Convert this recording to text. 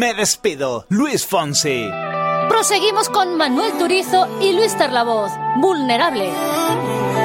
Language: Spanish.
Me despido, Luis Fonsi. Proseguimos con Manuel Turizo y Luis Tarlavoz. Vulnerable.